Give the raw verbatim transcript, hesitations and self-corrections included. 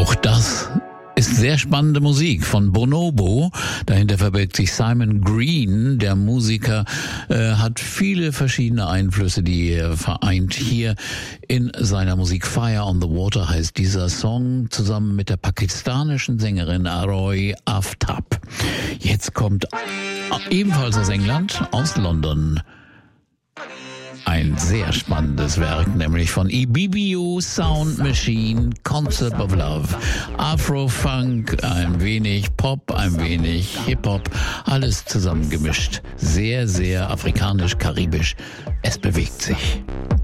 Auch das ist sehr spannende Musik von Bonobo. Dahinter verbirgt sich Simon Green. Der Musiker äh, hat viele verschiedene Einflüsse, die er vereint. Hier in seiner Musik Fire on the Water heißt dieser Song, zusammen mit der pakistanischen Sängerin Aroy Aftab. Jetzt kommt ebenfalls aus England, aus London, ein sehr spannendes Werk, nämlich von Ibibio Sound Machine, Concept of Love. Afro-Funk, ein wenig Pop, ein wenig Hip-Hop, alles zusammengemischt. Sehr, sehr afrikanisch-karibisch. Es bewegt sich.